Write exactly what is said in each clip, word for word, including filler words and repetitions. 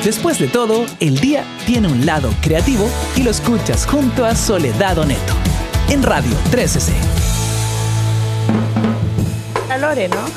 Después de todo, el día tiene un lado creativo y lo escuchas junto a Soledad Oneto en Radio trece C. La Lore, ¿no?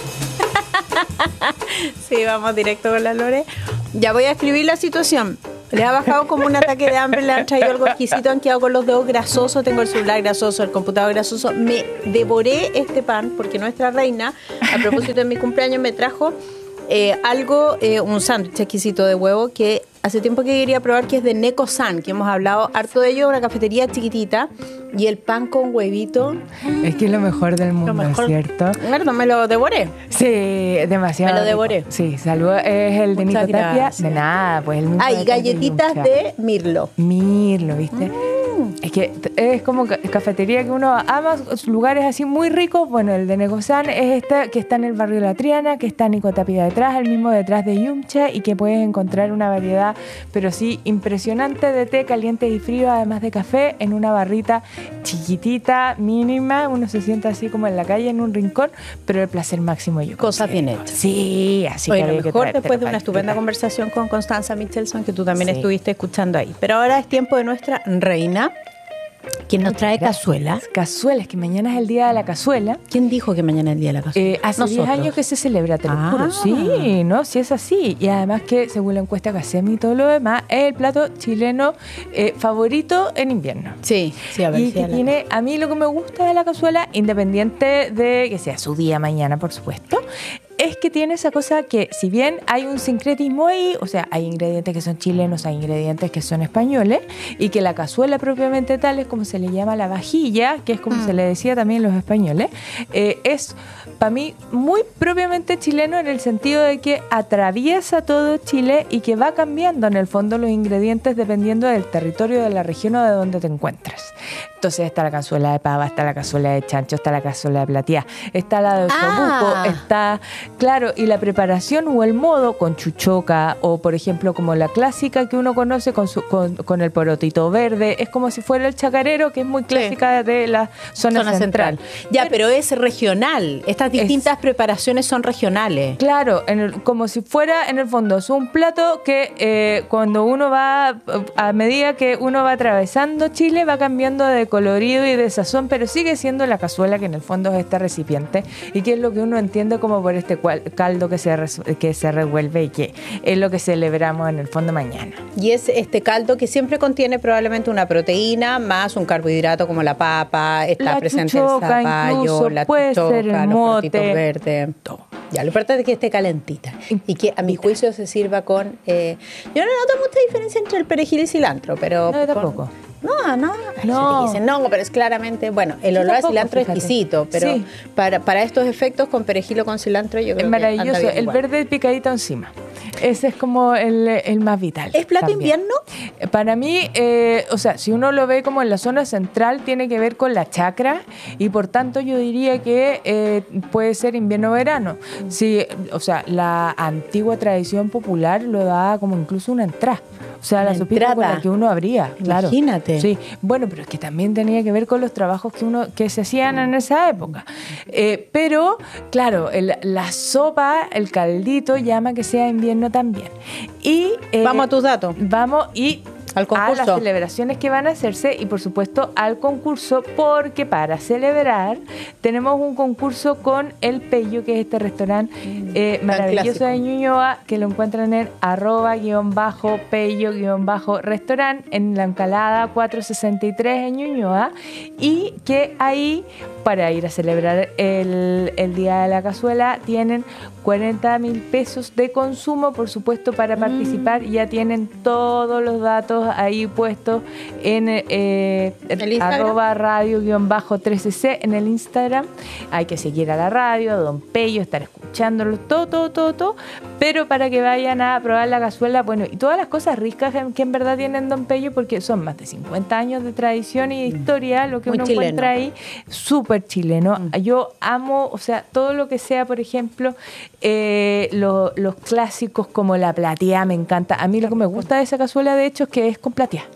Sí, vamos directo con la Lore. Ya voy a escribir la situación. Le ha bajado como un ataque de hambre, le han traído algo exquisito, han quedado con los dedos grasosos, tengo el celular grasoso, el computador grasoso. Me devoré este pan porque nuestra reina, a propósito de mi cumpleaños, me trajo eh, algo, eh, un sándwich exquisito de huevo que hace tiempo que quería probar, que es de Neko-san, que hemos hablado harto de ello, una cafetería chiquitita, y el pan con huevito. Es que es lo mejor del mundo, mejor. ¿cierto? Bueno, me lo devoré. Sí, demasiado. Me lo devoré. Rico. Sí, saludos. Es el de Nico Muchas Tapia. gracias. De nada, pues el mismo. Ah, y de galletitas Yuncha. de Mirlo. Mirlo, ¿viste? Mm. Es que es como ca- cafetería que uno ama, lugares así muy ricos. Bueno, el de Neko-san es este que está en el barrio La Triana, que está Nico Tapia detrás, el mismo detrás de Yumcha, y que puedes encontrar una variedad, pero sí impresionante, de té caliente y frío, además de café, en una barrita chiquitita, mínima. Uno se sienta así como en la calle, en un rincón, pero el placer máximo yo Cosas considero. bien hechas. Sí, así Oye, que lo había que mejor traértelo después de para una estupenda disfrutar. conversación con Constanza Michelson, que tú también Sí. estuviste escuchando ahí. Pero ahora es tiempo de nuestra reina, quien nos trae Gracias. cazuela. Cazuelas, que mañana es el día de la cazuela. ¿Quién dijo que mañana es el día de la cazuela? Eh, hace diez Nosotros. años que se celebra, te lo Ah. juro. Sí, no, sí es así. Y además que, según la encuesta Casemi y todo lo demás, es el plato chileno eh, favorito en invierno. Sí, sí, a ver. Y sí, que a la- tiene, a mí lo que me gusta de la cazuela, independiente de que sea su día mañana, por supuesto, es que tiene esa cosa que, si bien hay un sincretismo ahí, o sea, hay ingredientes que son chilenos, hay ingredientes que son españoles, y que la cazuela propiamente tal es como se le llama la vajilla, que es como Mm. se le decía también los españoles, eh, es para mí muy propiamente chileno en el sentido de que atraviesa todo Chile y que va cambiando en el fondo los ingredientes dependiendo del territorio, de la región o de donde te encuentras. Entonces está la cazuela de pava, está la cazuela de chancho, está la cazuela de platía, está la de osobuco, Ah. está, claro, y la preparación o el modo con chuchoca, o por ejemplo como la clásica que uno conoce con, su, con, con el porotito verde, es como si fuera el chacarero, que es muy clásica de la zona, Zona central. central. Ya, pero es regional. Estas distintas preparaciones son regionales. Claro, en el- como si fuera, en el fondo, es un plato que eh, cuando uno va, a medida que uno va atravesando Chile, va cambiando de colorido y de sazón, pero sigue siendo la cazuela, que en el fondo es este recipiente, y que es lo que uno entiende como por este cual- caldo que se, res- que se revuelve y que es lo que celebramos en el fondo mañana. Y es este caldo que siempre contiene probablemente una proteína más un carbohidrato como la papa, está La presente el chuchoca zapallo, incluso, la puede chuchoca, ser el los mote, porotitos verdes. todo. Ya, lo importante es que esté calentita y que a mi juicio se sirva con... eh, yo no noto mucha diferencia entre el perejil y cilantro, pero... No, yo con- tampoco. No, no. Hay No. gente que dice, no, pero es claramente... Bueno, el Yo olor a tampoco, cilantro es fíjate. exquisito, pero Sí. para, para estos efectos con perejil o con cilantro yo creo Es que anda maravilloso, bien el igual. verde picadito encima. Ese es como el, el más vital. ¿Es plato también. invierno? Eh, Para mí, eh, o sea, si uno lo ve como en la zona central, tiene que ver con la chacra, y por tanto yo diría que eh, puede ser invierno-verano. Sí, o sea, la antigua tradición popular lo daba como incluso una entrada. O sea, Una la sopita con entrada. la que uno abría, claro. Imagínate. Sí, bueno, pero es que también tenía que ver con los trabajos que uno que se hacían en esa época. Eh, pero, claro, el- la sopa, el caldito, llama que sea invierno también. Y eh, Vamos a tus datos. Vamos y Al a concurso. las celebraciones que van a hacerse, y por supuesto al concurso, porque para celebrar tenemos un concurso con El Pello, que es este restaurante eh, maravilloso clásico. de Ñuñoa, que lo encuentran en arroba guión bajo pello guión bajo restaurante en la Encalada cuatrocientos sesenta y tres en Ñuñoa, y que ahí, para ir a celebrar el, el Día de la Cazuela, tienen cuarenta mil pesos de consumo, por supuesto, para participar. Ya tienen todos los datos ahí puestos en eh, ¿El Instagram? arroba radio guión bajo trece C en el Instagram. Hay que seguir a la radio, a Don Pello, estar escuchándolo, todo, todo, todo, todo. Pero para que vayan a probar la cazuela, bueno, y todas las cosas ricas que en verdad tienen Don Pello, porque son más de cincuenta años de tradición y de historia, lo que Muy uno chileno. encuentra ahí, súper chileno. Yo amo, o sea, todo lo que sea, por ejemplo, eh, lo- los clásicos como la plateada, me encanta. A mí lo que me gusta de esa cazuela, de hecho, es que es con plateada.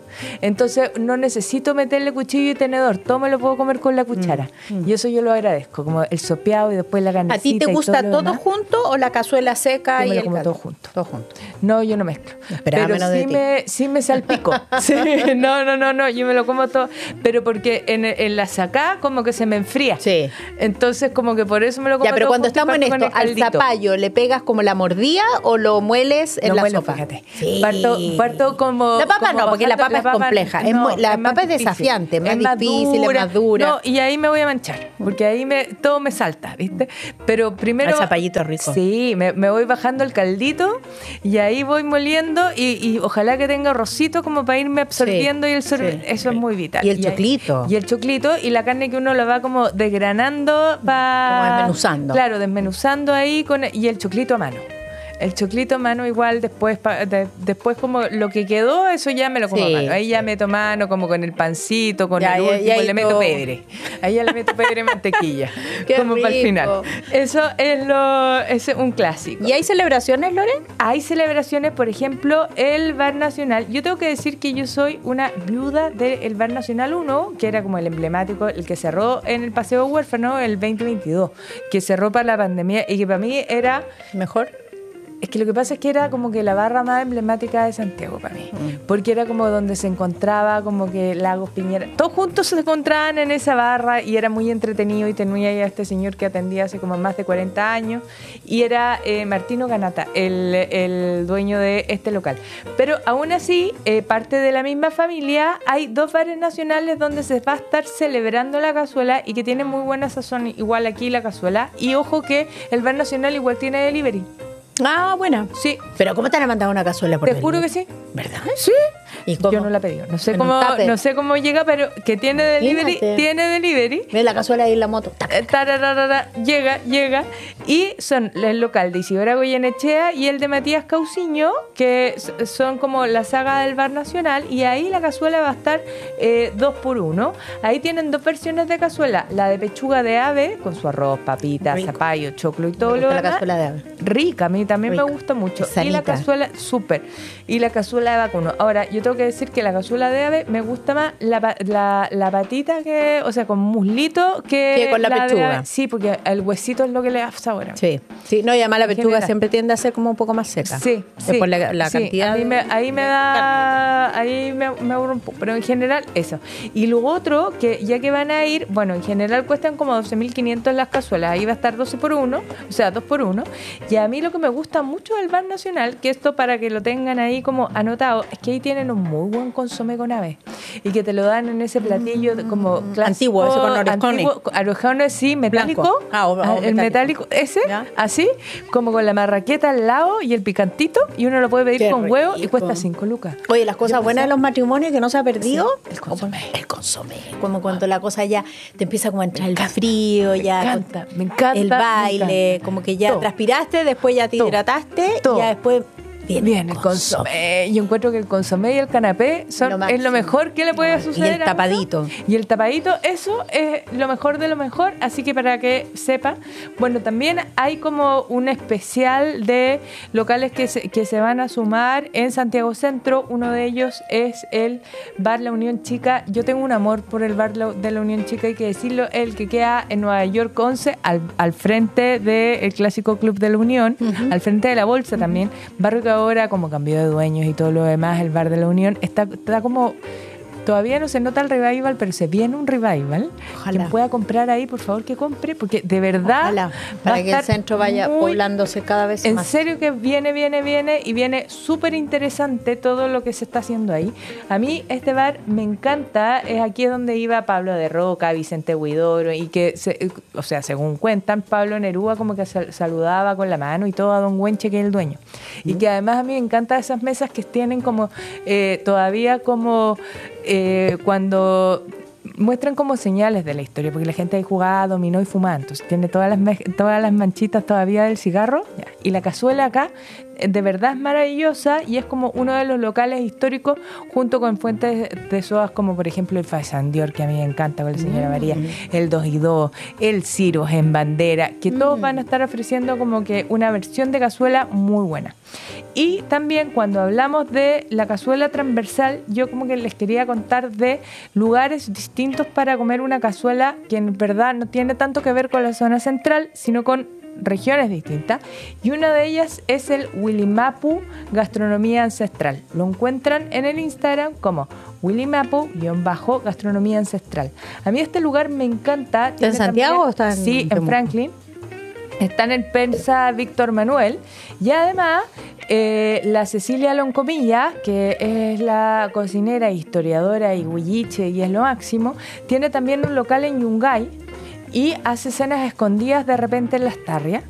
Entonces no necesito meterle cuchillo y tenedor, todo me lo puedo comer con la cuchara. Mm. Y eso yo lo agradezco, como el sopeado y después la carnecita. ¿A ti te gusta todo, todo junto o la cazuela seca yo y me el lo como caldo? todo junto? Todo junto. No, yo no mezclo. Esperaba pero menos sí de ti. me, sí me salpico. Sí, no, no, no, no, yo me lo como todo. Pero porque en, en la sacá como que se me enfría. Sí. Entonces como que por eso me lo como Ya, pero todo cuando junto y estamos en parto esto, con el ¿al caldito. zapallo le pegas como la mordida o lo mueles en No la muelo, sopa? fíjate. Sí. Parto, parto como... La papa como no, porque la bajando- papa es compleja. Es no, muy- la más papa es difícil. desafiante, más difícil, es más dura. No, y ahí me voy a manchar, porque ahí me todo me salta, ¿viste? Pero primero... El zapallito rico. Sí, me, me voy bajando el caldito y ahí voy moliendo y, y ojalá que tenga arrocito como para irme absorbiendo Sí, y el sorbe- sí, eso sí. es muy vital. Y el ahí- choclito. y el choclito y la carne que uno la va como desgranando va Como desmenuzando. Claro, desmenuzando ahí con y el choclito a mano. El choclito a mano igual después pa- de- después como lo que quedó, eso ya me lo como Sí, a mano. Ahí ya sí. meto mano como con el pancito, con Ya, el ya, último, ya, y le meto todo. pedre. Ahí ya le meto pedre y mantequilla. Qué como para el rico. final. Eso es lo es un clásico. ¿Y hay celebraciones, Loren? Hay celebraciones, por ejemplo, el Bar Nacional. Yo tengo que decir que yo soy una viuda del Bar Nacional uno, que era como el emblemático, el que cerró en el Paseo Huérfano el veinte veintidós, que cerró para la pandemia y que para mí era... Mejor. Es que lo que pasa es que era como que la barra más emblemática de Santiago para mí. Mm. Porque era como donde se encontraba como que Lagos Piñera. Todos juntos se encontraban en esa barra y era muy entretenido y tenía ya este señor que atendía hace como más de cuarenta años y era eh, Martino Ganata, el, el dueño de este local. Pero aún así, eh, parte de la misma familia, hay dos bares nacionales donde se va a estar celebrando la cazuela y que tienen muy buena sazón, igual aquí la cazuela. Y ojo que el bar nacional igual tiene delivery. Ah, bueno. Sí. Pero ¿cómo te han mandado una cazuela por Te juro que delivery? sí. ¿Verdad? Sí. ¿Y cómo? Yo no la he pedido. No sé En un cómo, tupper. no sé cómo llega, pero que tiene delivery, Imagínate. tiene delivery. Ve la cazuela ahí en la moto. Tac, Eh, tac. tarararara, llega, llega. Y son el local de Isidora Goyenechea y el de Matías Cauciño, que s- son como la saga del Bar Nacional. Y ahí la cazuela va a estar eh, dos por uno. Ahí tienen dos versiones de cazuela. La de pechuga de ave, con su arroz, papitas, Rico. zapallo, choclo y todo Me lo gusta la demás. cazuela de ave. Rica, a mí también Rica. me gusta mucho. Es Y la sanita. cazuela, súper. Y la cazuela de vacuno. Ahora, yo tengo que decir que la cazuela de ave me gusta más la, pa- la, la patita que, o sea, con muslito que, Que con la de pechuga. ave. Sí, porque el huesito es lo que le da sabor. a mí. Sí. Sí, no, y además la En pechuga general. siempre tiende a ser como un poco más seca. Sí, Es sí. por la, la sí, cantidad. a mí me- de- ahí me da, ahí me, me aburro un poco, pero en general eso. Y lo otro, que ya que van a ir, bueno, en general cuestan como doce mil quinientos las cazuelas, ahí va a estar doce por uno, o sea, dos por uno. Y a mí lo que me gusta mucho del Bar Nacional, que esto para que lo tengan ahí como anotado, es que ahí tienen un muy buen consomé con ave. Y que te lo dan en ese platillo de- como clásico. Antiguo, ese con orejones. antiguo, orejones, sí, metálico. Blanco. Ah, o- o Ah, el metálico. metálico, ese, Ya. así, como con la marraqueta al lado y el picantito, y uno lo puede pedir Qué con huevo y rico. cuesta cinco lucas. Oye, las cosas Yo buenas de pensé- los matrimonios que no se ha perdido. Sí, el consomé. El consomé. Como cuando la cosa ya te empieza como a entrar el frío, me ya. encanta, me encanta, El me baile, encanta. como que ya Todo. transpiraste, después ya te Todo. hidrataste, Todo. y ya después viene Bien, el consomé. Yo encuentro que el consomé y el canapé son, Lo es máximo. lo mejor que le puede No, y suceder. el a uno. tapadito. Y el tapadito, eso es lo mejor de lo mejor. Así que para que sepa, bueno, también hay como un especial de locales que se, que se van a sumar en Santiago Centro. Uno de ellos es el Bar La Unión Chica. Yo tengo un amor por el Bar La- de La Unión Chica, hay que decirlo, el que queda en Nueva York once, al, al frente del clásico Club de la Unión, al frente de la Bolsa también. Barrio que ahora, como cambió de dueños y todo lo demás, el Bar de la Unión está, está como... Todavía no se nota el revival, pero se viene un revival. Ojalá. Quien pueda comprar ahí, por favor, que compre, porque de verdad Ojalá, va para a que el estar centro vaya muy- poblándose cada vez en más. serio que viene, viene, viene y viene súper interesante todo lo que se está haciendo ahí. A mí este bar me encanta, es aquí donde iba Pablo de Roca, Vicente Huidoro y que, se- o sea, según cuentan, Pablo Neruda como que sal- saludaba con la mano y todo a Don Güenche, que es el dueño. Y que además a mí me encantan esas mesas que tienen como eh, todavía como eh, cuando muestran como señales de la historia, porque la gente ahí jugaba, dominó y fumaba, entonces tiene todas las, me- todas las manchitas todavía del cigarro, ya. Y la cazuela acá eh, de verdad es maravillosa y es como uno de los locales históricos junto con fuentes de sodas como por ejemplo el Faisan Dior, que a mí me encanta con la señora María, el dos y dos, el Ciros en bandera, que todos van a estar ofreciendo como que una versión de cazuela muy buena. Y también cuando hablamos de la cazuela transversal, yo como que les quería contar de lugares distintos para comer una cazuela que en verdad no tiene tanto que ver con la zona central, sino con regiones distintas, y una de ellas es el Willimapu Gastronomía Ancestral. Lo encuentran en el Instagram como Willimapu-Gastronomía Ancestral. A mí este lugar me encanta. ¿En Santiago o está en Sí, en Franklin. Está en el Persa Víctor Manuel. Y además, eh, la Cecilia Loncomilla, que es la cocinera, historiadora y huilliche y es lo máximo, tiene también un local en Yungay y hace cenas escondidas de repente en las tarrias.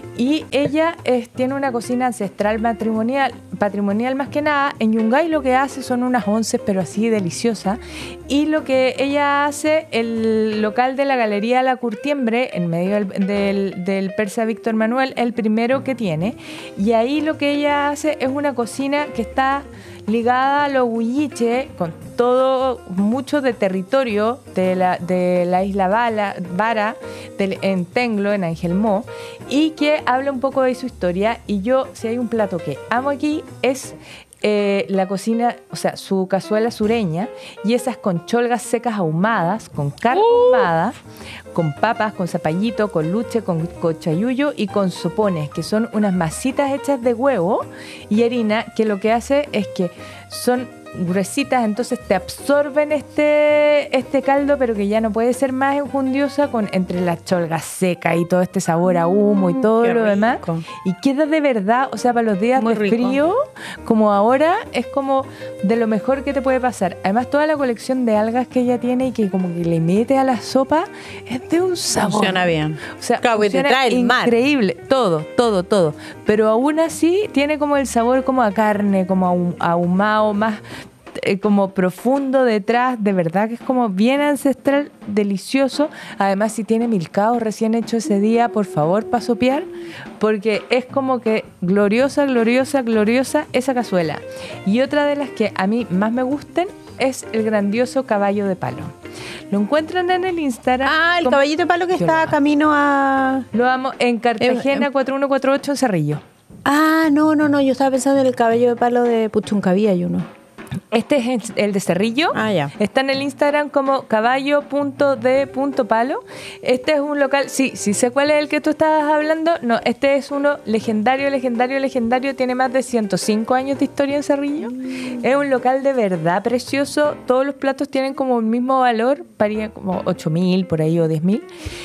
Y ella es, tiene una cocina ancestral patrimonial, patrimonial más que nada. En Yungay lo que hace son unas once, pero así deliciosas. Y lo que ella hace, el local de la Galería La Curtiembre, en medio del, del, del Persa Víctor Manuel, el primero que tiene. Y ahí lo que ella hace es una cocina que está ligada a los huilliche, con todo, mucho de territorio de la, de la isla Bala, Vara, del, en Tenglo, en Angelmó, y que habla un poco de su historia. Y yo, si hay un plato que amo aquí, es eh, la cocina, o sea, su cazuela sureña, y esas con cholgas secas ahumadas, con carne uh. ahumada, con papas, con zapallito, con luche, con cochayuyo y con sopones, que son unas masitas hechas de huevo y harina, que lo que hace es que son gruesitas, entonces te absorben este, este caldo, pero que ya no puede ser más enjundiosa con entre las cholgas secas y todo este sabor a humo y todo Qué lo rico. demás. Y queda de verdad, o sea, para los días Muy de rico. frío, como ahora, es como de lo mejor que te puede pasar. Además, toda la colección de algas que ella tiene y que como que le mete a la sopa es de un sabor. Funciona bien. O sea, Claro, porque te funciona trae el mar. increíble. Todo, todo, todo. Pero aún así tiene como el sabor como a carne, como a ahum- ahumado, más eh, como profundo detrás. De verdad que es como bien ancestral, delicioso. Además, si tiene milcao recién hecho ese día, por favor, para sopear, porque es como que gloriosa, gloriosa, gloriosa esa cazuela. Y otra de las que a mí más me gusten es el grandioso caballo de palo. Lo encuentran en el Instagram. Ah, el como- caballito de palo que Yo está lo amo. camino a... Lo amo en Cartagena Eh, eh. cuatro uno cuatro ocho en Cerrillo. Ah, no, no, no, yo estaba pensando en el caballo de palo de Puchuncaví, hay uno. Este es el de Cerrillo. Ah, ya. Está en el Instagram como caballo punto de punto palo. Este es un local, sí, sí sé cuál es el que tú estabas hablando. No, este es uno legendario, legendario, legendario. Tiene más de ciento cinco años de historia en Cerrillo. Mm. Es un local de verdad precioso. Todos los platos tienen como el mismo valor, varía como ocho mil por ahí o diez mil.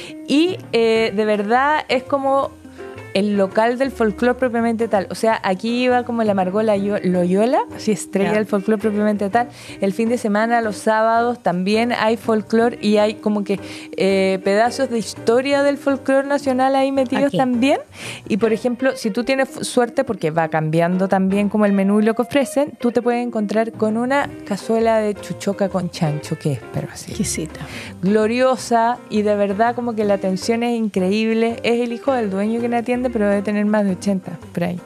Y eh, de verdad es como el local del folclore propiamente tal. O sea, aquí iba como la Margola Loyola, así estrella Yeah. del folclore propiamente tal. El fin de semana, los sábados, también hay folclore y hay como que eh, pedazos de historia del folclore nacional ahí metidos Aquí. también. Y por ejemplo, si tú tienes suerte, porque va cambiando también como el menú y lo que ofrecen, tú te puedes encontrar con una cazuela de chuchoca con chancho, que es, pero así, Exquisita. gloriosa, y de verdad como que la atención es increíble. Es el hijo del dueño que la atiende, pero debe tener más de ochenta por ahí.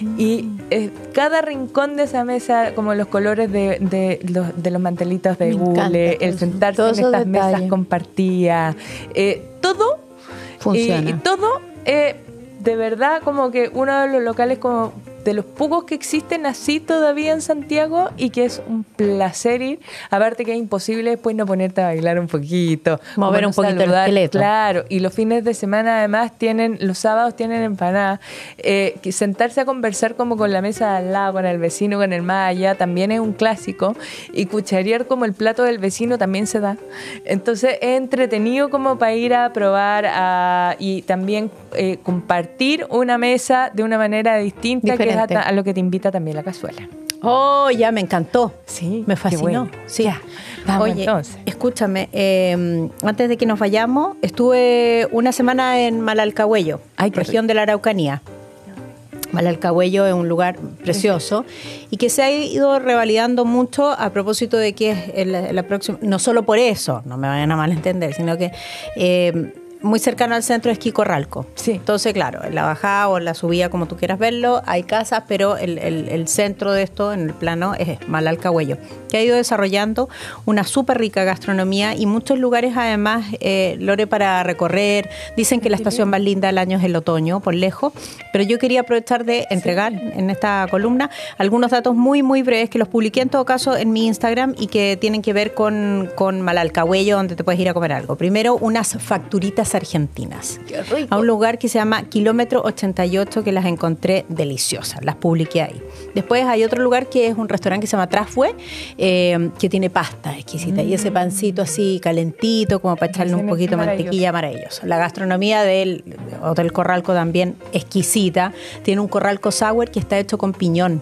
Y eh, cada rincón de esa mesa, como los colores de, de, los, de los mantelitos de Me encanta hule, todo el eso. sentarse Todos en esos estas mesas detalles. compartidas, eh, todo Funciona. y, y todo eh, de verdad como que uno de los locales como de los pocos que existen así todavía en Santiago, y que es un placer ir. Aparte que es imposible después no ponerte a bailar un poquito, Mover como un poquito el saludar, esqueleto. claro. Y los fines de semana además tienen, los sábados tienen empanadas. Eh, que sentarse a conversar como con la mesa de al lado, con el vecino, con el más allá, también es un clásico. Y cucharear como el plato del vecino también se da. Entonces es entretenido como para ir a probar a, y también eh, compartir una mesa de una manera distinta, que es a, Diferente. a lo que te invita también la cazuela. Oh, ya me encantó. Sí, Me qué fascinó. bueno. Sí. Ya, vamos Oye, entonces. escúchame, eh, antes de que nos vayamos, estuve una semana en Malalcahuello, Ay, qué región de la Araucanía. Malalcahuello es un lugar precioso y que se ha ido revalidando mucho a propósito de que es el- la próxima, no solo por eso, no me vayan a malentender, sino que eh, muy cercano al centro de Esquí Corralco. Sí. Entonces, claro, en la bajada o en la subida, como tú quieras verlo, hay casas, pero el, el, el centro de esto, en el plano, es Malalcahuello, que ha ido desarrollando una súper rica gastronomía y muchos lugares, además, eh, Lore, para recorrer. Dicen que la estación más linda del año es el otoño, por lejos, pero yo quería aprovechar de entregar sí. en esta columna algunos datos muy, muy breves que los publiqué en todo caso en mi Instagram y que tienen que ver con, con Malalcahuello, donde te puedes ir a comer algo. Primero, unas facturitas argentinas. Qué rico. A un lugar que se llama Kilómetro ochenta y ocho, que las encontré deliciosas, las publiqué ahí. Después hay otro lugar que es un restaurante que se llama Trafue, eh, que tiene pasta exquisita mm. y ese pancito así calentito, como para echarle un poquito de mantequilla, maravilloso. La gastronomía del Hotel Corralco también exquisita. Tiene un Corralco Sour que está hecho con piñón.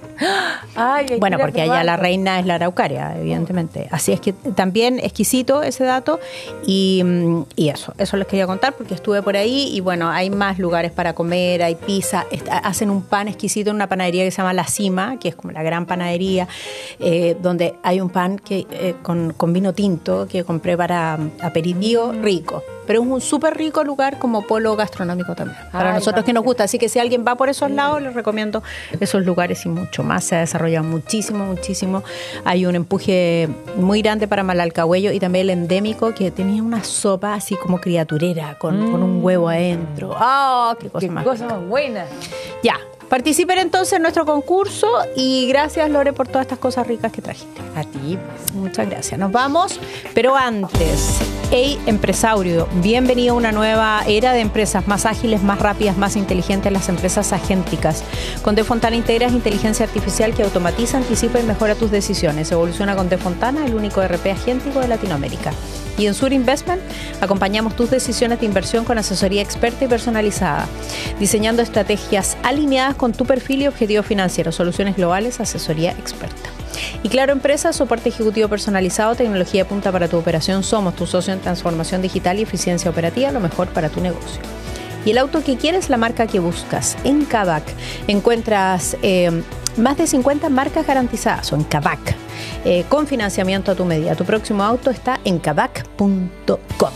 Ay, bueno, porque allá la reina es la araucaria, evidentemente. Así es que también exquisito ese dato y, y eso, eso les quería contar porque estuve por ahí y bueno, hay más lugares para comer, hay pizza, hacen un pan exquisito en una panadería que se llama La Cima, que es como la gran panadería, eh, donde hay un pan que eh, con, con vino tinto que compré para aperitivo, rico. Pero es un súper rico lugar como polo gastronómico también, para Ay, nosotros que nos gusta. Así que si alguien va por esos lados, les recomiendo esos lugares y mucho más. Se ha desarrollado muchísimo, muchísimo. Hay un empuje muy grande para Malalcahuello y también el endémico, que tenía una sopa así como criaturera, con, mm. con un huevo adentro. ¡Oh, qué cosa qué más! Qué cosa más buena. Ya. Participen entonces en nuestro concurso y gracias, Lore, por todas estas cosas ricas que trajiste. A ti. Muchas gracias. Nos vamos, pero antes, hey empresario, bienvenido a una nueva era de empresas más ágiles, más rápidas, más inteligentes, las empresas agénticas. Con Defontana integras inteligencia artificial que automatiza, anticipa y mejora tus decisiones. Evoluciona con Defontana, el único E R P agéntico de Latinoamérica. Y en Sur Investment acompañamos tus decisiones de inversión con asesoría experta y personalizada, diseñando estrategias alineadas con tu perfil y objetivos financieros, soluciones globales, asesoría experta. Y Claro Empresas, soporte ejecutivo personalizado, tecnología de punta para tu operación. Somos tu socio en transformación digital y eficiencia operativa, lo mejor para tu negocio. Y el auto que quieres, la marca que buscas. En Kavak encuentras eh, más de cincuenta marcas garantizadas, o en Kavak, eh, con financiamiento a tu medida. Tu próximo auto está en kavak punto com.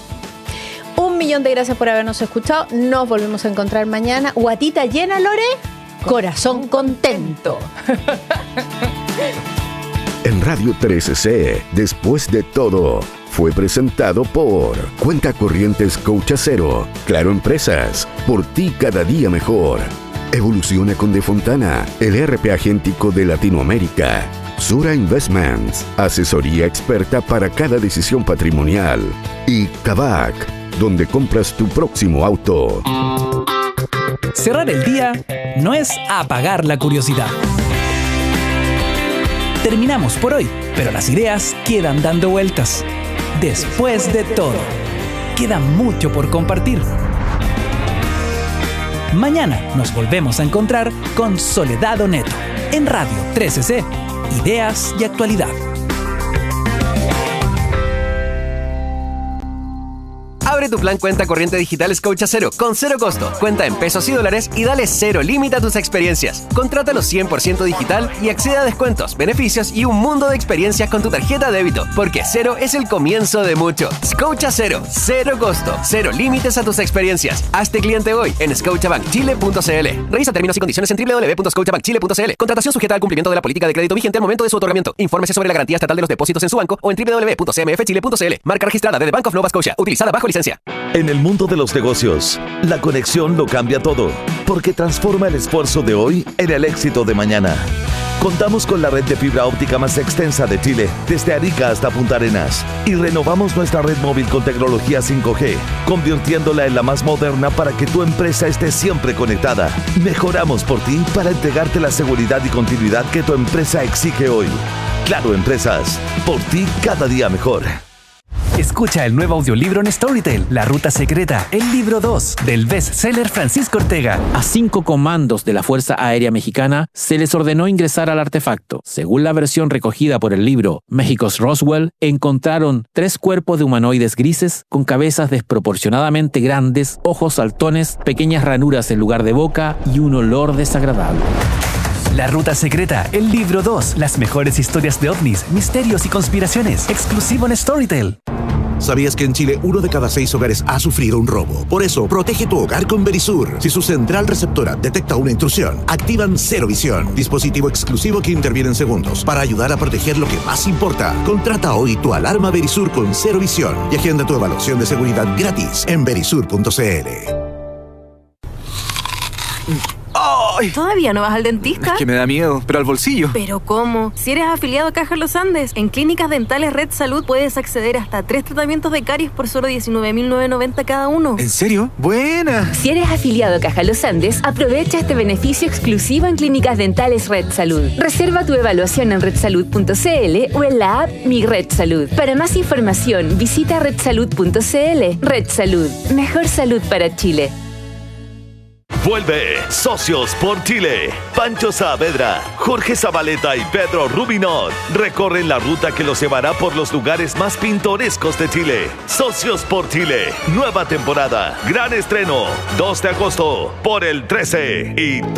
Un millón de gracias por habernos escuchado. Nos volvemos a encontrar mañana. Guatita llena, Lore. Corazón contento. En Radio trece C, después de todo, fue presentado por Cuenta Corrientes Coach Acero, Claro Empresas, por ti cada día mejor. Evoluciona con Defontana, el E R P agéntico de Latinoamérica. Sura Investments, asesoría experta para cada decisión patrimonial. Y Kavak, donde compras tu próximo auto. Cerrar el día no es apagar la curiosidad. Terminamos por hoy, pero las ideas quedan dando vueltas. Después de todo, queda mucho por compartir. Mañana nos volvemos a encontrar con Soledad Oneto en Radio trece C. Ideas y actualidad. Abre tu plan cuenta corriente digital Coach Acero con cero costo, cuenta en pesos y dólares y dale cero límite a tus experiencias. Contrátalo cien por ciento digital y accede a descuentos, beneficios y un mundo de experiencias con tu tarjeta débito, porque cero es el comienzo de mucho. Coach Acero, cero costo, cero límites a tus experiencias. Hazte cliente hoy en scotiabank chile punto c l. Revisa términos y condiciones en doble u doble u doble u punto scotiabank chile punto c l. Contratación sujeta al cumplimiento de la política de crédito vigente al momento de su otorgamiento. Infórmese sobre la garantía estatal de los depósitos en su banco o en doble u doble u doble u punto c m f chile punto c l. Marca registrada de The Bank of Nova Scotia, utilizada bajo licencia. En el mundo de los negocios, la conexión lo cambia todo, porque transforma el esfuerzo de hoy en el éxito de mañana. Contamos con la red de fibra óptica más extensa de Chile, desde Arica hasta Punta Arenas, y renovamos nuestra red móvil con tecnología cinco G, convirtiéndola en la más moderna para que tu empresa esté siempre conectada. Mejoramos por ti para entregarte la seguridad y continuidad que tu empresa exige hoy. Claro Empresas, por ti cada día mejor. Escucha el nuevo audiolibro en Storytel, La Ruta Secreta, el libro dos del bestseller Francisco Ortega. A cinco comandos de la Fuerza Aérea Mexicana se les ordenó ingresar al artefacto. Según la versión recogida por el libro México's Roswell, encontraron tres cuerpos de humanoides grises con cabezas desproporcionadamente grandes, ojos saltones, pequeñas ranuras en lugar de boca y un olor desagradable. La Ruta Secreta, el libro dos, las mejores historias de ovnis, misterios y conspiraciones, exclusivo en Storytel. ¿Sabías que en Chile uno de cada seis hogares ha sufrido un robo? Por eso, protege tu hogar con Verisur. Si su central receptora detecta una intrusión, activan Cero Visión, dispositivo exclusivo que interviene en segundos para ayudar a proteger lo que más importa. Contrata hoy tu alarma Verisur con Cero Visión y agenda tu evaluación de seguridad gratis en verisur punto c l. ¡Ay! ¿Todavía no vas al dentista? Es que me da miedo, pero al bolsillo. ¿Pero cómo? Si eres afiliado a Caja Los Andes, en Clínicas Dentales Red Salud puedes acceder hasta a tres tratamientos de caries por solo diecinueve mil novecientos noventa cada uno. ¿En serio? ¡Buena! Si eres afiliado a Caja Los Andes, aprovecha este beneficio exclusivo en Clínicas Dentales Red Salud. Reserva tu evaluación en red salud punto c l o en la app Mi Red Salud. Para más información, visita red salud punto c l. Red Salud. Mejor salud para Chile. Vuelve Socios por Chile. Pancho Saavedra, Jorge Zabaleta y Pedro Rubinot recorren la ruta que los llevará por los lugares más pintorescos de Chile. Socios por Chile, nueva temporada, gran estreno, dos de agosto por el trece y